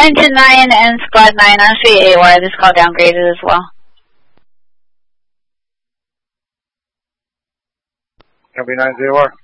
Engine 9 and Squad 9 on 3AOR. This call downgraded as well. Copy 9 AOR.